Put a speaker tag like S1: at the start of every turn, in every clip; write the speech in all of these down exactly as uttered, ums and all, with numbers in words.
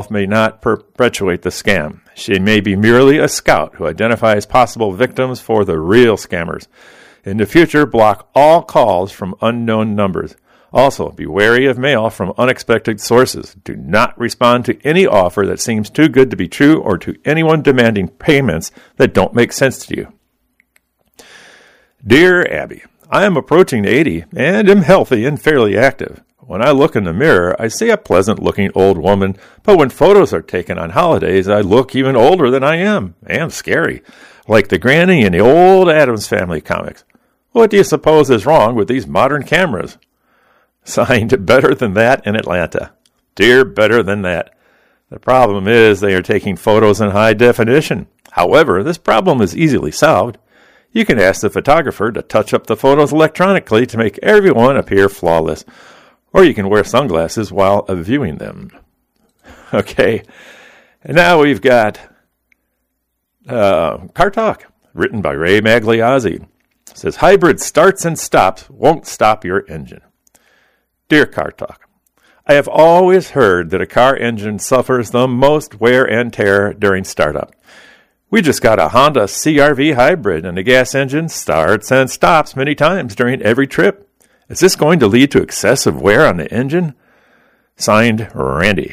S1: herself may not perpetuate the scam. She may be merely a scout who identifies possible victims for the real scammers. In the future, block all calls from unknown numbers. Also, be wary of mail from unexpected sources. Do not respond to any offer that seems too good to be true or to anyone demanding payments that don't make sense to you. Dear Abby, I am approaching eighty and am healthy and fairly active. When I look in the mirror, I see a pleasant-looking old woman, but when photos are taken on holidays, I look even older than I am, and scary, like the granny in the old Addams Family comics. What do you suppose is wrong with these modern cameras? Signed, Better Than That in Atlanta. Dear Better Than That. The problem is they are taking photos in high definition. However, this problem is easily solved. You can ask the photographer to touch up the photos electronically to make everyone appear flawless. Or you can wear sunglasses while viewing them. Okay, and now we've got uh, Car Talk, written by Ray Magliozzi. It says, hybrid starts and stops won't stop your engine. Dear Car Talk, I have always heard that a car engine suffers the most wear and tear during startup. We just got a Honda C R V hybrid, and the gas engine starts and stops many times during every trip. Is this going to lead to excessive wear on the engine? Signed, Randy.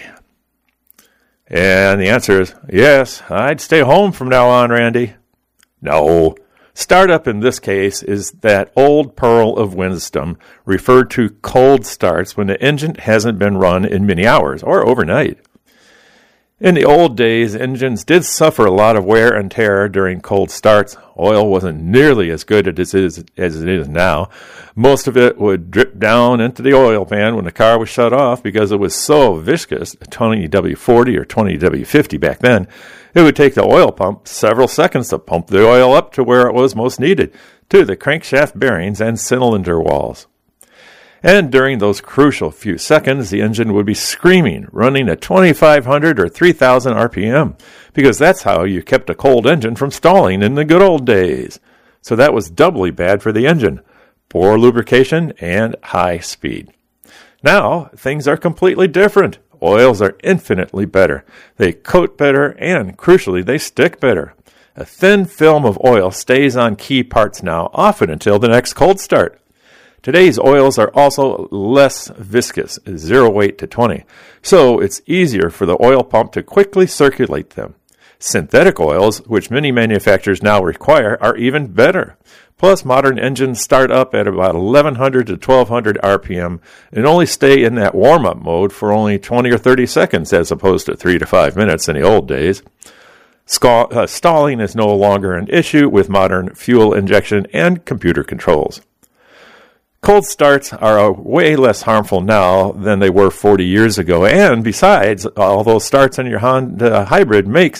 S1: And the answer is, yes, I'd stay home from now on, Randy. No. Startup in this case is that old pearl of wisdom referred to cold starts when the engine hasn't been run in many hours or overnight. In the old days, engines did suffer a lot of wear and tear during cold starts. Oil wasn't nearly as good as it is, as it is now. Most of it would drip down into the oil pan when the car was shut off because it was so viscous, twenty W forty or twenty W fifty back then, it would take the oil pump several seconds to pump the oil up to where it was most needed, to the crankshaft bearings and cylinder walls. And during those crucial few seconds, the engine would be screaming, running at twenty-five hundred or three thousand R P M, because that's how you kept a cold engine from stalling in the good old days. So that was doubly bad for the engine, poor lubrication and high speed. Now, things are completely different. Oils are infinitely better. They coat better, and crucially, they stick better. A thin film of oil stays on key parts now, often until the next cold start. Today's oils are also less viscous, zero weight to twenty, so it's easier for the oil pump to quickly circulate them. Synthetic oils, which many manufacturers now require, are even better. Plus, modern engines start up at about eleven hundred to twelve hundred R P M and only stay in that warm-up mode for only twenty or thirty seconds as opposed to three to five minutes in the old days. Scal- uh, stalling is no longer an issue with modern fuel injection and computer controls. Cold starts are way less harmful now than they were forty years ago, and besides, all those starts in your Honda hybrid makes,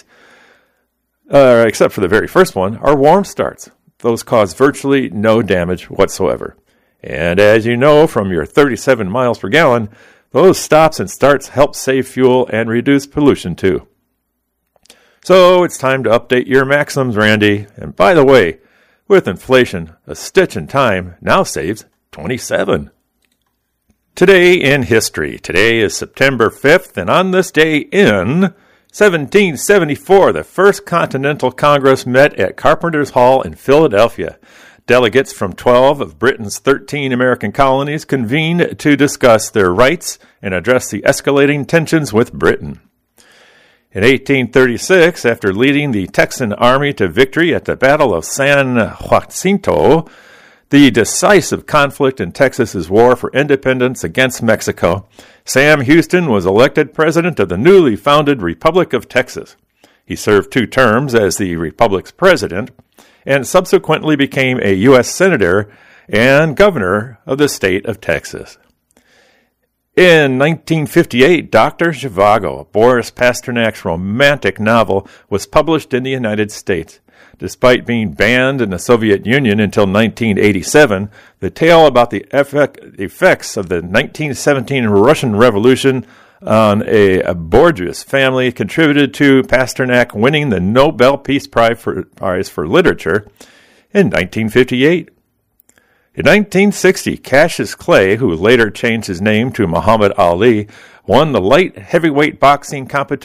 S1: uh, except for the very first one, are warm starts. Those cause virtually no damage whatsoever. And as you know from your thirty-seven miles per gallon, those stops and starts help save fuel and reduce pollution too. So it's time to update your maxims, Randy. And by the way, with inflation, a stitch in time now saves twenty-seven. Today in history. Today is September fifth, and on this day in seventeen seventy-four, the First Continental Congress met at Carpenter's Hall in Philadelphia. Delegates from twelve of Britain's thirteen American colonies convened to discuss their rights and address the escalating tensions with Britain. In eighteen thirty-six, after leading the Texan army to victory at the Battle of San Jacinto, the decisive conflict in Texas's war for independence against Mexico, Sam Houston was elected president of the newly founded Republic of Texas. He served two terms as the Republic's president and subsequently became a U S senator and governor of the state of Texas. In nineteen fifty-eight, Doctor Zhivago, Boris Pasternak's romantic novel, was published in the United States. Despite being banned in the Soviet Union until nineteen eighty-seven, the tale about the effects of the nineteen seventeen Russian Revolution on a, a Borgias family contributed to Pasternak winning the Nobel Peace Prize for, Prize for Literature in nineteen fifty-eight. In nineteen sixty, Cassius Clay, who later changed his name to Muhammad Ali, won the light heavyweight boxing competition